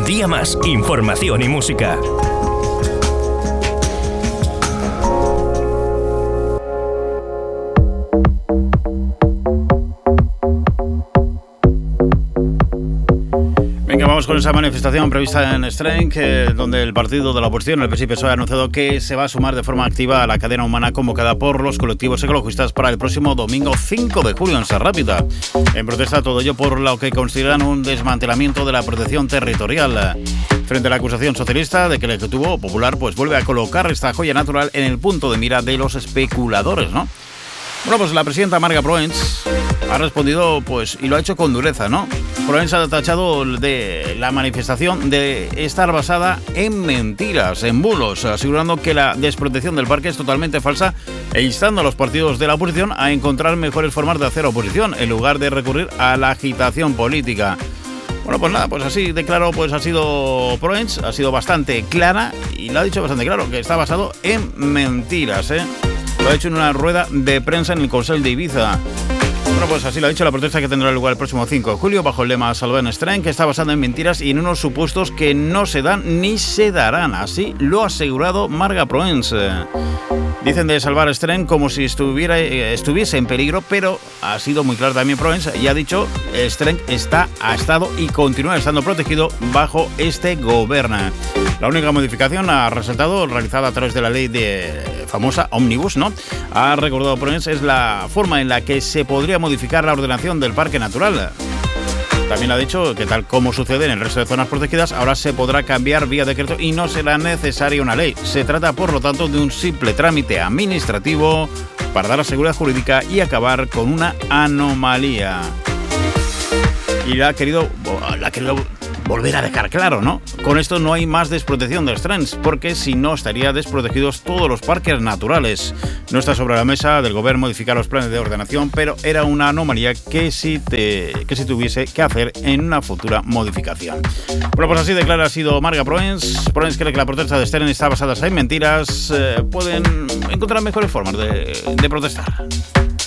Día Más, información y música. Vamos con esa manifestación prevista en Strength, donde el partido de la oposición, el PSOE, ha anunciado que se va a sumar de forma activa a la cadena humana convocada por los colectivos ecologistas para el próximo domingo 5 de julio en Sarrápita. En protesta todo ello por lo que consideran un desmantelamiento de la protección territorial. Frente a la acusación socialista de que el Ejecutivo Popular pues vuelve a colocar esta joya natural en el punto de mira de los especuladores, ¿no? Bueno, pues la presidenta Marga Proens ha respondido, pues, y lo ha hecho con dureza, ¿no? Proens ha tachado de la manifestación de estar basada en mentiras, en bulos, asegurando que la desprotección del parque es totalmente falsa e instando a los partidos de la oposición a encontrar mejores formas de hacer oposición en lugar de recurrir a la agitación política. Bueno, pues nada, pues así de claro, pues ha sido Proens, ha sido bastante clara y lo ha dicho bastante claro, que está basado en mentiras, ¿eh? Lo ha hecho en una rueda de prensa en el Consell de Ibiza. Bueno, pues así lo ha dicho la protesta que tendrá lugar el próximo 5 de julio bajo el lema Salven Strength, que está basada en mentiras y en unos supuestos que no se dan ni se darán. Así lo ha asegurado Marga Proens. Dicen de salvar Strength como si estuviese en peligro, pero ha sido muy claro también Proens y ha dicho Strength ha estado y continúa estando protegido bajo este gobierno. La única modificación, ha resaltado, realizada a través de la ley de famosa Omnibus, ¿no? Ha recordado Proens, es la forma en la que se podría modificar la ordenación del parque natural. También ha dicho que tal como sucede en el resto de zonas protegidas, ahora se podrá cambiar vía decreto y no será necesaria una ley. Se trata, por lo tanto, de un simple trámite administrativo para dar la seguridad jurídica y acabar con una anomalía. Y la ha querido volver a dejar claro, ¿no? Con esto no hay más desprotección de Strength, porque si no estarían desprotegidos todos los parques naturales. No está sobre la mesa del gobierno modificar los planes de ordenación, pero era una anomalía que sí tuviese que hacer en una futura modificación. Bueno, pues así de clara ha sido Marga Proens. Proens cree que la protesta de Strength está basada en mentiras. Pueden encontrar mejores formas de protestar.